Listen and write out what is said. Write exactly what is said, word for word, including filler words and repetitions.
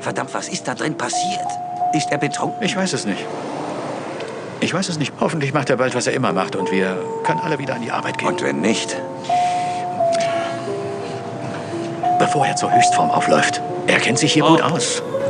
Verdammt, was ist da drin passiert? Ist er betrunken? Ich weiß es nicht. Ich weiß es nicht. Hoffentlich macht er bald, was er immer macht und wir können alle wieder an die Arbeit gehen. Und wenn nicht? Bevor er zur Höchstform aufläuft. Er kennt sich hier Oh. gut aus.